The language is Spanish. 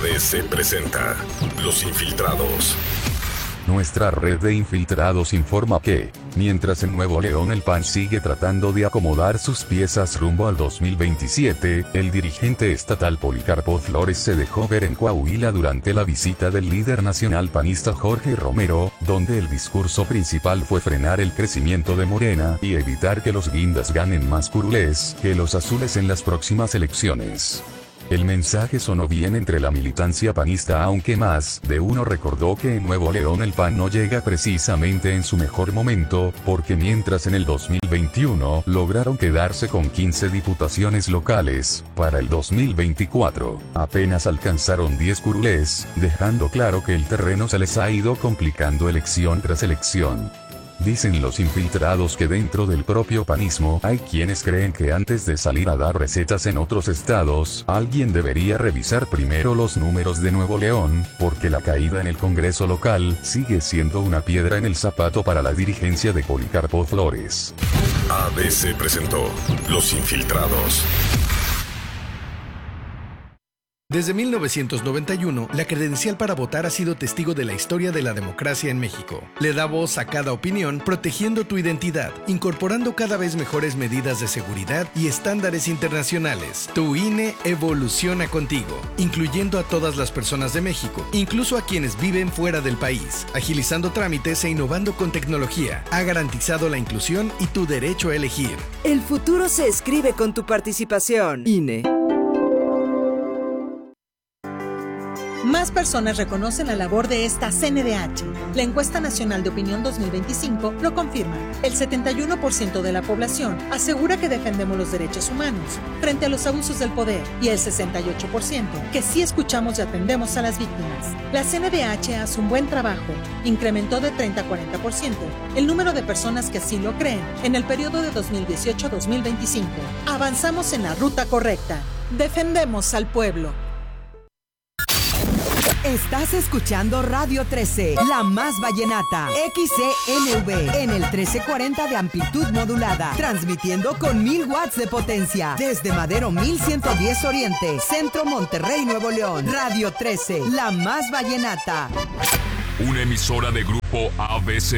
ABC presenta Los Infiltrados. Nuestra red de infiltrados informa que, mientras en Nuevo León el PAN sigue tratando de acomodar sus piezas rumbo al 2027, el dirigente estatal Policarpo Flores se dejó ver en Coahuila durante la visita del líder nacional panista Jorge Romero, donde el discurso principal fue frenar el crecimiento de Morena y evitar que los guindas ganen más curules que los azules en las próximas elecciones. El mensaje sonó bien entre la militancia panista, aunque más de uno recordó que en Nuevo León el PAN no llega precisamente en su mejor momento, porque mientras en el 2021 lograron quedarse con 15 diputaciones locales, para el 2024 apenas alcanzaron 10 curules, dejando claro que el terreno se les ha ido complicando elección tras elección. Dicen los infiltrados que dentro del propio panismo hay quienes creen que antes de salir a dar recetas en otros estados, alguien debería revisar primero los números de Nuevo León, porque la caída en el Congreso local sigue siendo una piedra en el zapato para la dirigencia de Policarpo Flores. ABC presentó Los Infiltrados. Desde 1991, la credencial para votar ha sido testigo de la historia de la democracia en México. Le da voz a cada opinión, protegiendo tu identidad, incorporando cada vez mejores medidas de seguridad y estándares internacionales. Tu INE evoluciona contigo, incluyendo a todas las personas de México, incluso a quienes viven fuera del país, agilizando trámites e innovando con tecnología. Ha garantizado la inclusión y tu derecho a elegir. El futuro se escribe con tu participación. INE. Más personas reconocen la labor de esta CNDH. La encuesta nacional de opinión 2025 lo confirma. El 71% de la población asegura que defendemos los derechos humanos frente a los abusos del poder y el 68% que sí escuchamos y atendemos a las víctimas. La CNDH hace un buen trabajo. Incrementó de 30 a 40% el número de personas que así lo creen en el periodo de 2018 a 2025. Avanzamos en la ruta correcta. Defendemos al pueblo. Estás escuchando Radio 13, la más vallenata, XCNV, en el 1340 de amplitud modulada, transmitiendo con 1000 watts de potencia, desde Madero 1110 Oriente, Centro Monterrey, Nuevo León. Radio 13, la más vallenata. Una emisora de Grupo ABC.